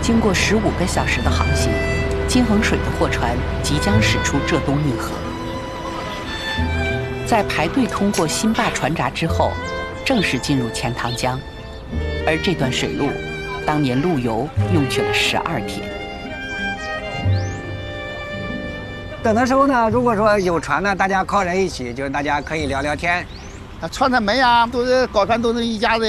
经过15个小时的航行，金衡水的货船即将驶出浙东运河。在排队通过新坝船闸之后，正式进入钱塘江，而这段水路，当年陆游用去了12天。 等的时候呢，如果说有船呢，大家靠在一起，就是大家可以聊聊天。 船上没啊，都是搞船都是一家子。